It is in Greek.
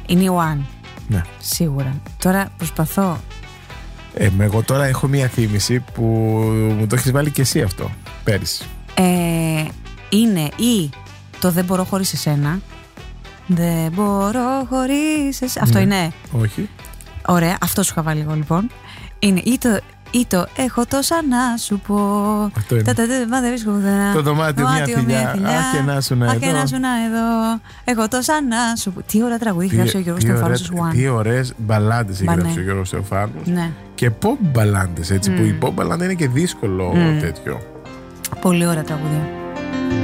Είναι η One. Ναι. Σίγουρα. Τώρα προσπαθώ. Εγώ τώρα έχω μία θύμηση που μου το έχεις βάλει και εσύ αυτό πέρυσι. Είναι ή το δεν μπορώ χωρίς εσένα. Δεν μπορώ χωρίς εσένα. Αυτό είναι. Όχι. Ωραία, αυτό σου είχα βάλει εγώ λοιπόν. Είναι ή το έχω τόσα να σου πω. Αυτό είναι. Μα δεν βρίσκω πουθενά. Το δωμάτιο μια θηλιά. Αχ, και να σου να εδώ. Αχ, και να σου να εδώ. Έχω τόσα να σου πω. Τι ωραία τραγούδι έχει γράψει ο Γιώργος Θεοφάνους στους One. Τι ωραίες μπαλάντες έχει γράψει ο Γιώργος Θεοφάνους. Ναι. Και pop μπαλάντες, έτσι, που η pop μπαλάντα είναι και δύσκολο τέτοιο. Πολύ ωραία τραγούδια.